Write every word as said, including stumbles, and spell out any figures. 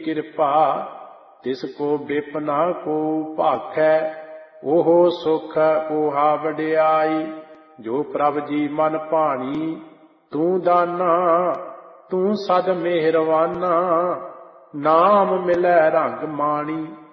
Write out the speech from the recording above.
ਕਿਰਪਾ। ਤਿਸ ਕੋ ਬਿਪਨਾ ਕੋ ਭਾਖੈ, ਉਹ ਸੁਖ ਉਹਾ ਵਡਿਆਈ। ਜੋ ਪ੍ਰਭ ਜੀ ਮਨ ਭਾਣੀ, ਤੂੰ ਦਾਨਾ ਤੂੰ ਸਦ ਮਿਹਰਵਾਨਾ। ਨਾਮ ਮਿਲੈ ਰੰਗ ਮਾਣੀ,